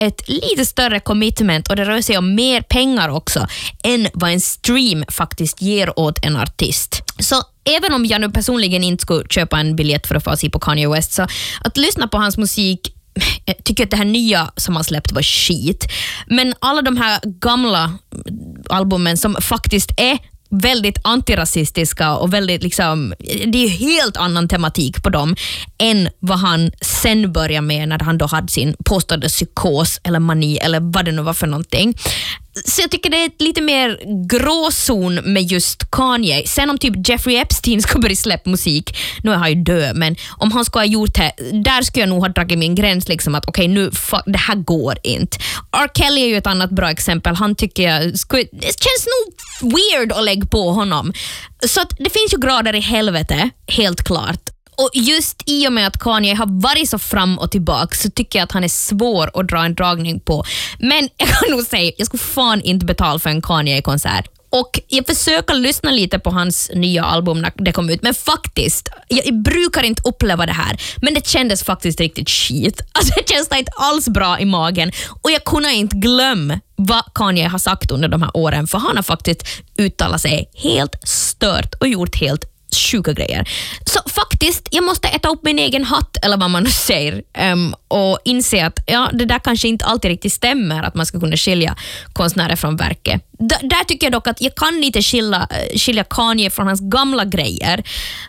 ett lite större commitment och det rör sig om mer pengar också än vad en stream faktiskt ger åt en artist. Så även om jag nu personligen inte skulle köpa en biljett för att få se på Kanye West, så att lyssna på hans musik, jag tycker att det här nya som han släppt var skit. Men alla de här gamla albumen som faktiskt är väldigt antirasistiska och väldigt liksom, det är helt annan tematik på dem än vad han sen började med när han då hade sin påstådda psykos eller mani eller vad det nu var för någonting. Så jag tycker det är ett lite mer gråzon med just Kanye. Sen om typ Jeffrey Epstein ska börja släppa musik, nu är han ju död, men om han ska ha gjort det, där skulle jag nog ha dragit min gräns liksom att okej, nu det här går inte. R. Kelly är ju ett annat bra exempel. Han tycker det känns nog weird att lägga på honom. Så att det finns ju grader i helvete, helt klart. Och just i och med att Kanye har varit så fram och tillbaka så tycker jag att han är svår att dra en dragning på. Men jag kan nog säga, jag skulle fan inte betala för en Kanye-konsert. Och jag försöker lyssna lite på hans nya album när det kom ut. Men faktiskt, jag brukar inte uppleva det här. Men det kändes faktiskt riktigt shit. Alltså det känns inte alls bra i magen. Och jag kunde inte glömma vad Kanye har sagt under de här åren. För han har faktiskt uttalat sig helt stört och gjort helt sjuka grejer. Så faktiskt, jag måste äta upp min egen hatt, eller vad man säger, och inse att det där kanske inte alltid riktigt stämmer, att man ska kunna skilja konstnärer från verket. Där tycker jag dock att jag kan inte skilja Kanye från hans gamla grejer.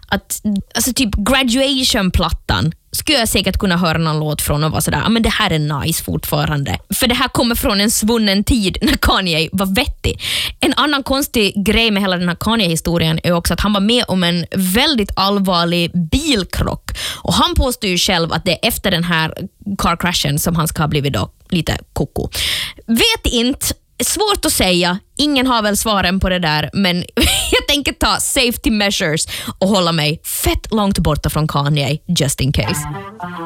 Alltså typ Graduation-plattan skulle jag säkert kunna höra någon låt från och vara sådär, men det här är nice fortfarande. För det här kommer från en svunnen tid när Kanye var vettig. En annan konstig grej med hela den här Kanye-historien är också att han var med om en väldigt allvarlig bilkrock. Och han påstår ju själv att det är efter den här car crashen som han ska ha blivit då lite koko. Vet inte. Svårt att säga, ingen har väl svaren på det där, men jag tänker ta safety measures och hålla mig fett långt borta från Kanye just in case.